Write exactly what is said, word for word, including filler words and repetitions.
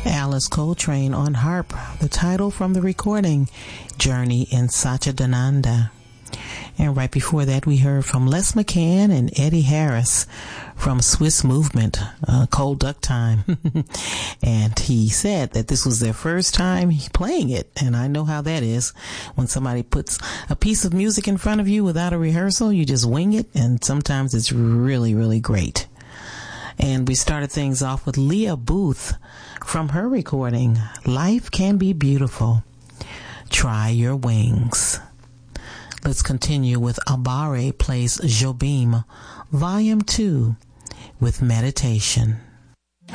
Alice Coltrane on harp, the title from the recording, Journey in Satchidananda. And right before that, we heard from Les McCann and Eddie Harris from Swiss Movement, uh, Cold Duck Time. And he said that this was their first time playing it. And I know how that is. When somebody puts a piece of music in front of you without a rehearsal, you just wing it. And sometimes it's really, really great. And we started things off with Leah Booth from her recording, Life Can Be Beautiful. Try Your Wings. Let's continue with Abare plays Jobim, Volume two, with Meditation.